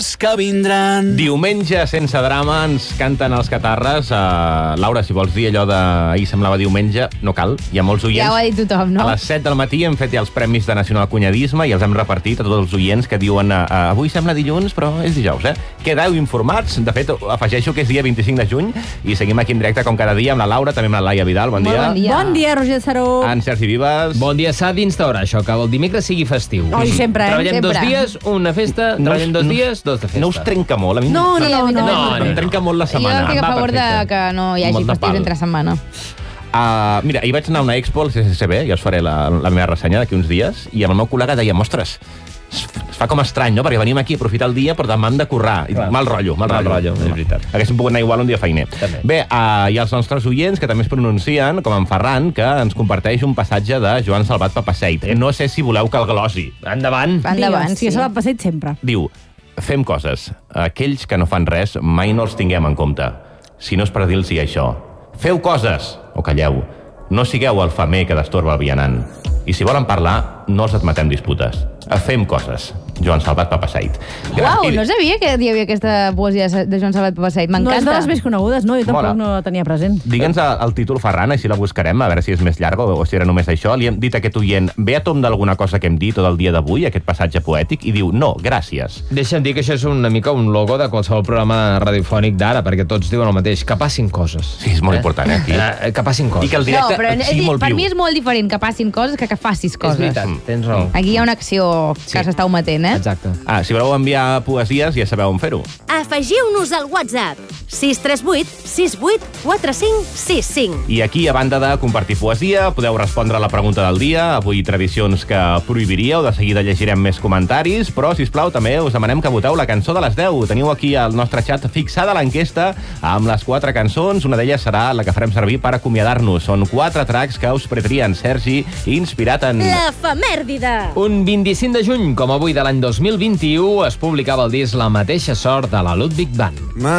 temps que vindran. Diumenge sense drama ens canten els catarres. Laura, si vols dir allò de ahir semblava diumenge, no cal, hi ha molts oients. Ja ho ha dit tothom, no? A les 7 del matí hem fet ja els Premis de Nacional Cunyadisme i els hem repartit a tots els oients que diuen avui sembla dilluns, però és dijous, eh? Quedeu informats. De fet, afegeixo que és dia 25 de juny i seguim aquí en directe com cada dia amb la Laura, també amb la Laia Vidal. Bon dia. Bon dia. Bon dia, Roger Saró. En Sergi Vives. Bon dia, s'ha d'instaurar això, que el dimecres sigui festiu. Oi, sempre, eh? Treballem Sempre. 2 dies, una festa, treballem 2 dies, 2 de festa. No us trenca molt? A mi No, Sí, a mi també. em trenca molt la Jo setmana. estic a Va, favor de perfecte. que no hi hagi Molt de festius pal. entre setmana. Mira, ahir vaig anar a una expo al CCCB, ja us faré la meva ressenya d'aquí uns dies, i el meu col·lega deia, ostres, es fa com estrany, no?, perquè venim aquí a aprofitar el dia, però demà hem de currar. I mal rotllo, Mal rotllo, és veritat. Haguéssim pogut anar igual un dia feiner. També. Bé, hi ha els nostres oients que també es pronuncien, com en Ferran, que ens comparteix un passatge de Joan Salvat Papaseit. No sé si voleu que el glosi. Endavant. Endavant, Sí, sí. això va passar sempre. Diu, fem coses. Aquells que no fan res mai no els tinguem en compte. Si no és per dir-los això. Feu coses o calleu. No sigueu el famer que destorba el vianant. I si volen parlar, no els admetem disputes. Fem coses. Joan Salvat Papaseit. Uau, no sabia que hi havia aquesta poesia de Joan Salvat Papaseit. No és de M'encanta. les més conegudes, no? Jo tampoc Mola. no la tenia present. Digue'ns el títol, Ferran, així la buscarem, a veure si és més llarga o si era només això. Li hem dit a aquest oient, ve a tom d'alguna cosa que hem dit tot el dia d'avui, aquest passatge poètic, i diu, no, gràcies. Deixa'm dir que això és una mica un logo de qualsevol programa radiofònic d'ara, perquè tots diuen el mateix, que passin coses. Sí, és molt important, aquí. Que passin coses. I que el No, directe però sigui molt per viu. mi és molt diferent que passin coses que facis És coses. veritat, tens raó. Aquí hi ha una acció que s'està ometent, eh? Exacte. Si voleu enviar poesies, ja sabeu on fer-ho. Afegiu-nos al WhatsApp 638 68 45 65. I aquí, a banda de compartir poesia, podeu respondre a la pregunta del dia, avui tradicions que prohibiríeu, de seguida llegirem més comentaris, però, sisplau, també us demanem que voteu la cançó de les 10. Teniu aquí al nostre xat fixada l'enquesta amb les 4 cançons, una d'elles serà la que farem servir per acomiadar-nos. Són 4 tracks que us pretrien, Sergi, inspirat en... L'efemèrdide. Un 25 de juny, com avui de l'any 2021, es publicava el disc La mateixa sort de la Ludwig Band.